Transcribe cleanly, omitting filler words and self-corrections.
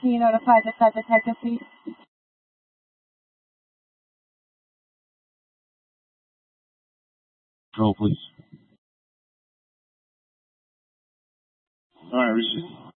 Can you notify the sub detective, please? Oh, please. All right, receive.